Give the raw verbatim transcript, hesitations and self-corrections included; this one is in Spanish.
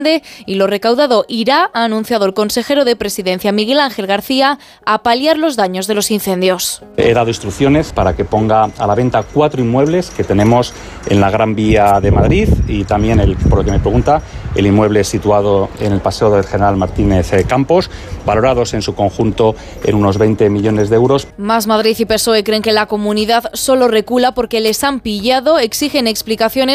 y lo recaudado irá, ha anunciado el consejero de Presidencia Miguel Ángel García, a paliar los daños de los incendios. He dado instrucciones para que ponga a la venta cuatro inmuebles que tenemos en la Gran Vía de Madrid y también, el, por lo que me pregunta, el inmueble situado en el Paseo del General Martínez Campos, valorados en su conjunto en unos veinte millones de euros. Más Madrid y P S O E creen que la comunidad solo recula porque les han pillado, exigen explicaciones